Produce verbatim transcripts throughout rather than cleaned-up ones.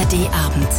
D-Abend.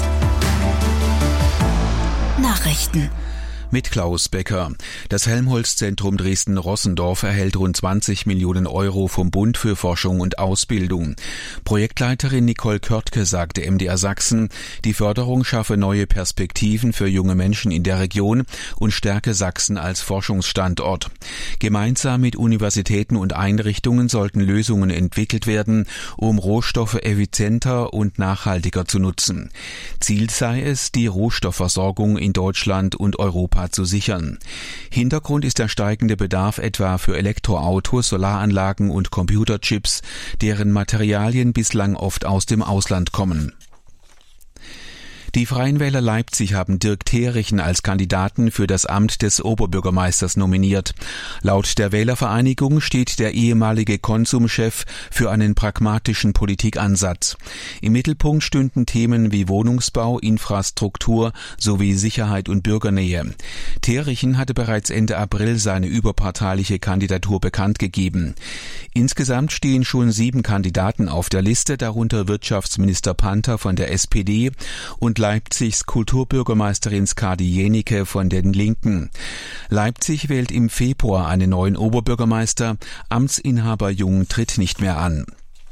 Nachrichten. Mit Klaus Becker. Das Helmholtz-Zentrum Dresden-Rossendorf erhält rund zwanzig Millionen Euro vom Bund für Forschung und Ausbildung. Projektleiterin Nicole Körtke sagte M D R Sachsen, die Förderung schaffe neue Perspektiven für junge Menschen in der Region und stärke Sachsen als Forschungsstandort. Gemeinsam mit Universitäten und Einrichtungen sollten Lösungen entwickelt werden, um Rohstoffe effizienter und nachhaltiger zu nutzen. Ziel sei es, die Rohstoffversorgung in Deutschland und Europa zu sichern. Hintergrund ist der steigende Bedarf etwa für Elektroautos, Solaranlagen und Computerchips, deren Materialien bislang oft aus dem Ausland kommen. Die Freien Wähler Leipzig haben Dirk Therichen als Kandidaten für das Amt des Oberbürgermeisters nominiert. Laut der Wählervereinigung steht der ehemalige Konsumchef für einen pragmatischen Politikansatz. Im Mittelpunkt stünden Themen wie Wohnungsbau, Infrastruktur sowie Sicherheit und Bürgernähe. Therichen hatte bereits Ende April seine überparteiliche Kandidatur bekannt gegeben. Insgesamt stehen schon sieben Kandidaten auf der Liste, darunter Wirtschaftsminister Panther von der S P D und Leipzigs Kulturbürgermeisterin Skadi Jenicke von den Linken. Leipzig wählt im Februar einen neuen Oberbürgermeister. Amtsinhaber Jung tritt nicht mehr an.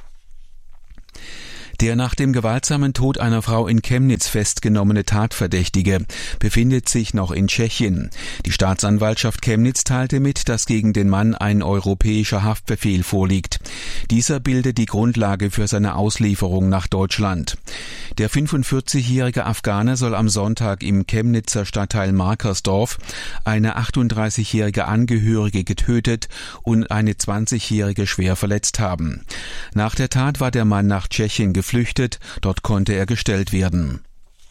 Der nach dem gewaltsamen Tod einer Frau in Chemnitz festgenommene Tatverdächtige befindet sich noch in Tschechien. Die Staatsanwaltschaft Chemnitz teilte mit, dass gegen den Mann ein europäischer Haftbefehl vorliegt. Dieser bildet die Grundlage für seine Auslieferung nach Deutschland. Der fünfundvierzigjährige Afghaner soll am Sonntag im Chemnitzer Stadtteil Markersdorf eine achtunddreißigjährige Angehörige getötet und eine zwanzigjährige schwer verletzt haben. Nach der Tat war der Mann nach Tschechien geflüchtet. Flüchtet, dort konnte er gestellt werden.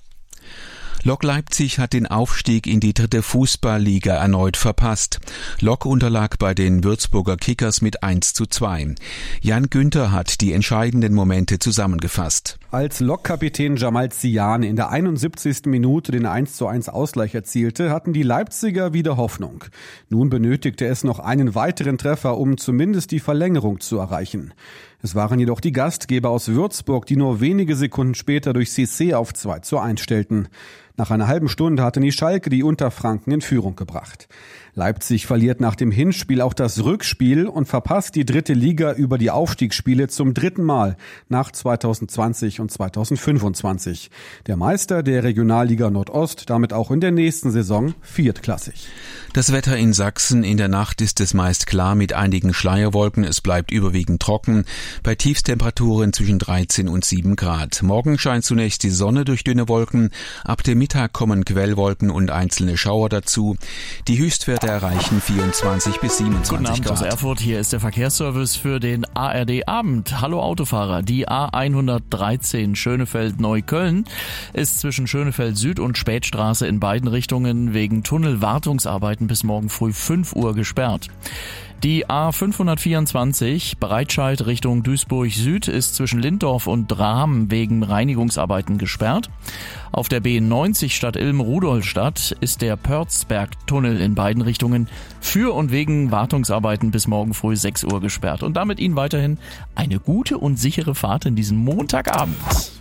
Lok Leipzig hat den Aufstieg in die dritte Fußballliga erneut verpasst. Lok unterlag bei den Würzburger Kickers mit eins zu zwei. Jan Günther hat die entscheidenden Momente zusammengefasst. Als Lok-Kapitän Jamal Zian in der einundsiebzigsten Minute den eins zu eins Ausgleich erzielte, hatten die Leipziger wieder Hoffnung. Nun benötigte es noch einen weiteren Treffer, um zumindest die Verlängerung zu erreichen. Es waren jedoch die Gastgeber aus Würzburg, die nur wenige Sekunden später durch Cissé auf zwei zu eins stellten. Nach einer halben Stunde hatte die Schalke die Unterfranken in Führung gebracht. Leipzig verliert nach dem Hinspiel auch das Rückspiel und verpasst die dritte Liga über die Aufstiegsspiele zum dritten Mal nach zweitausendzwanzig und zweitausendfünfundzwanzig. Der Meister der Regionalliga Nordost damit auch in der nächsten Saison viertklassig. Das Wetter in Sachsen: In der Nacht ist es meist klar mit einigen Schleierwolken. Es bleibt überwiegend trocken, bei Tiefstemperaturen zwischen dreizehn und sieben Grad. Morgen scheint zunächst die Sonne durch dünne Wolken. Ab dem Mittag kommen Quellwolken und einzelne Schauer dazu. Die Höchstwerte erreichen vierundzwanzig bis siebenundzwanzig Guten Abend Grad. aus Erfurt, hier ist der Verkehrsservice für den A R D-Abend. Hallo Autofahrer, die A hundertdreizehn Schönefeld-Neukölln ist zwischen Schönefeld Süd und Spätstraße in beiden Richtungen wegen Tunnelwartungsarbeiten bis morgen früh fünf Uhr gesperrt. Die A fünfhundertvierundzwanzig Breitscheid Richtung Duisburg Süd ist zwischen Linddorf und Drahm wegen Reinigungsarbeiten gesperrt. Auf der B neunzig Stadt-Ilm-Rudolstadt ist der Pörzberg-Tunnel in beiden Richtungen für und wegen Wartungsarbeiten bis morgen früh sechs Uhr gesperrt. Und damit Ihnen weiterhin eine gute und sichere Fahrt in diesen Montagabend.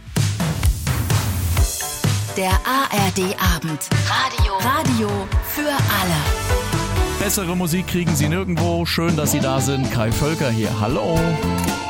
Der A R D-Abend. Radio. Radio für alle. Bessere Musik kriegen Sie nirgendwo. Schön, dass Sie da sind. Kai Völker hier. Hallo.